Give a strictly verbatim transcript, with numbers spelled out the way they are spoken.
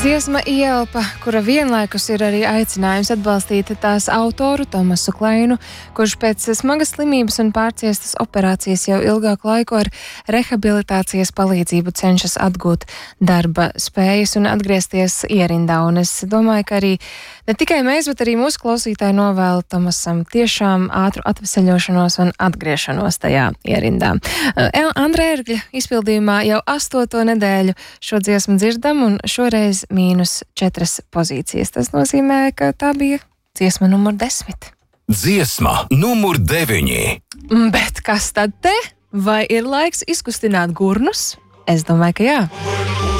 Dziesma Ielpa, kura vienlaikus ir arī aicinājums atbalstīt tās autoru Tomasu Kleinu, kurš pēc smagas slimības un pārciestas operācijas jau ilgāku laiku ar rehabilitācijas palīdzību cenšas atgūt darba spējas un atgriezties ierindā. Un es domāju, ka arī ne tikai mēs, bet arī mūsu klausītāji novēlu Tomasam tiešām ātru atveseļošanos un atgriešanos tajā ierindā. Andra Ērgļa izpildījumā jau astoto nedēļu šo dziesmu dzirdam, un šoreiz mīnus četras pozīcijas. Tas nozīmē, ka tā bija dziesma numur desmit. Dziesma numur deviņi. Bet kas tad te? Vai ir laiks izkustināt gurnus? Es domāju, ka jā.